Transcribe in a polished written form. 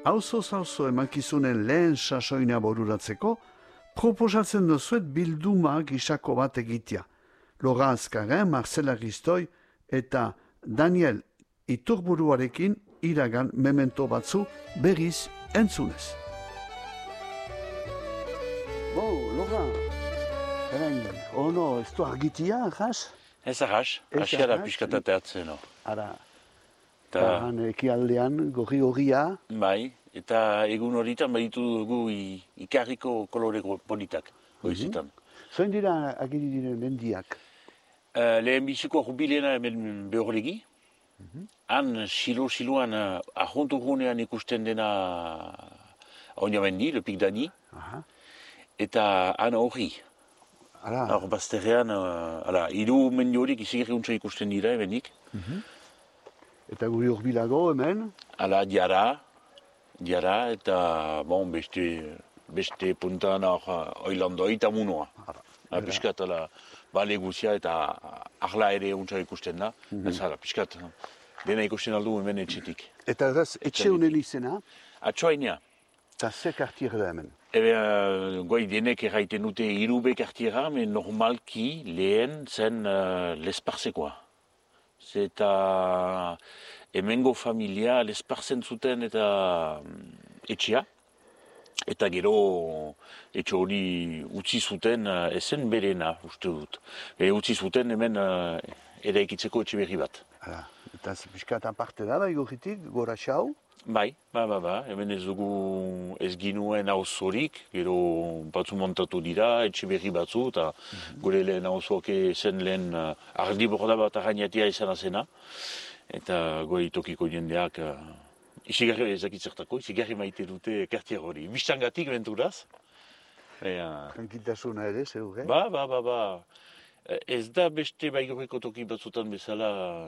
Auzo emankizunen lehen sasoina bururatzeko, proposatzen dozuet bilduma gisako bat egitea. Laura Azkarren, Marcela Gistoi eta Daniel Iturburuarekin iragan memento batzu berriz entzunez. Laura, ez du argitia, jas? Ez ahas, asiara piskatateatzen. Ara, eta ekialdean gorri-gorria. Bai, eta egun horietan baditu dugu ikarriko kolore politak, goizetan. Zoin dira agiri diren mendiak? Lehen biziko jubilena hemen behorlegi. Han siloan ahontugunean ikusten dena Oinamendi, Le Pic d'Agny. Eta han horri. Hor bazterrean, hiru mendi horiek izigarri untsa ikusten dira hemenik. Eta guri horbilago hemen? Diara, eta beste puntan oilandoi eta munoa. Piskat, bale guzia eta ahla ere untsa ikusten da. Piskat, dena ikusten aldu hemen etxetik. Eta etxe honen izena? Atxoainia. Eta ze kartier da hemen? Goi denek erraiten dute irube kartiera, men normalki lehen zen lesparzekoa. Eta hemengo familia lesparzen zuten eta etxea. Eta gero etxe hori utzi zuten ezen berena, uste dut. Utzi zuten hemen eraikitzeko etxe berri bat. Eta piskat aparte da, igorritik, gora xau? Bai, hemen ez dugu ez ginuen auzorik, gero batzu montatu dira, etxe berri batzu, eta gure lehen auzoak zen lehen ardi borda bat arrainatia izan azena. Eta goi tokiko jendeak izigarri ezakitzertako, izigarri maite dute kartier hori. Bistangatik benturaz. Tranquiltasuna ere, zeur, Ba. Ez da beste baigorreko toki batzutan bezala